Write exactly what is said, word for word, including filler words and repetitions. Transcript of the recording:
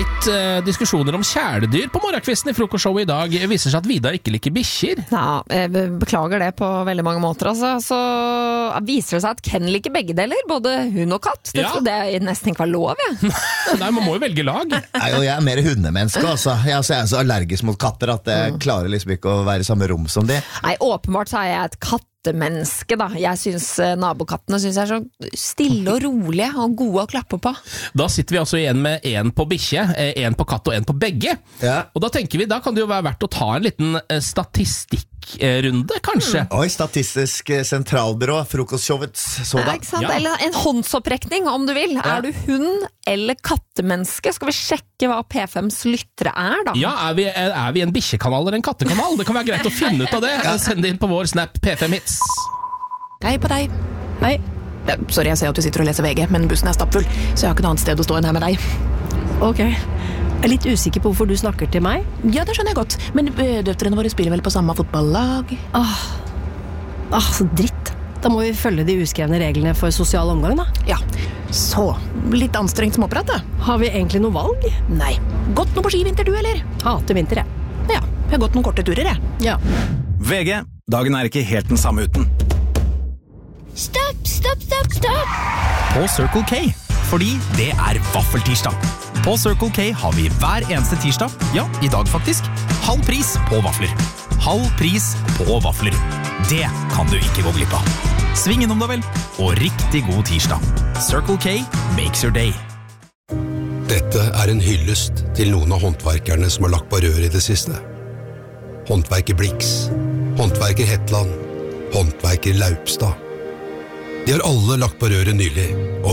litt uh, diskusjoner om kjæledyr på morgenkvisten i frokostshowet i dag. Det viser seg at Vidar ikke liker bikkjer. Ja, jeg beklager det på veldig mange måter. Altså. Så viser det seg at Ken liker begge deler, både hund og katt. Det Ja. trodde jeg nesten ikke var lov, jeg. Nei, man må jo velge lag. Nei, og jeg er mer hundemenneske, altså. Jeg, altså, jeg er så allergisk mot katter at jeg klarer liksom ikke å være i samme rom som de. Nei, åpenbart så er jeg et kattemenneske, da. Jeg synes eh, nabokattene synes jeg er så stille og rolige og gode å klappe på. Da sitter vi altså igjen med en på bikkje, eh, en på katt og en på begge. Ja. Og da tenker vi, da kan det jo være verdt å ta en liten eh, statistikkrunde, kanskje. Oi, Statistisk sentralbyrå, frokostshowets Ja, sådan. ikke sant? Ja. Eller en håndsopprekning, om du vil. Ja. Er du hund eller kattemenneske? Skal vi sjekke hva P fems lyttere er, da? Ja, er vi, er, er vi en bikkjekanal eller en kattekanal? Det kan være greit å finne ut av det. Send det inn på vår Snap P fem Hits. Hei på deg. Hei. Ja, sorry, jeg ser at du sitter og leser V G, men bussen er stappfull, så jeg har ikke noe annet sted å stå enn her med deg. Ok. Jeg er litt usikker på hvorfor du snakker til meg. Ja, det skjønner jeg godt, men øh, døtrene våre spiller vel på samme fotballag? Ah, ah, så dritt. Da må vi følge de uskrevne reglene for sosial omgang, da. Ja, så litt anstrengt småprat, da. Har vi egentlig noe valg? Nei. Gått noe på skivinter, du, eller? Hater vinter, jeg. Ja, jeg har gått noen korte turer, jeg. Ja. V G, dagen er ikke helt den samme uten. Stopp, stopp, stopp, stopp! På Circle K, fordi det er vaffeltirsdag. På Circle K har vi hver eneste tirsdag, ja, i dag faktisk, halv pris på vafler. Halv pris på vafler. Det kan du ikke gå glipp av. Sving innom da vel, og riktig god tirsdag. Circle K makes your day. Dette er en hyllest til noen av håndverkerne som har lagt på rør i det siste. Håndverker Blix, håndverker Hetland, håndverker Laupstad. De har alle lagt på røret nylig, og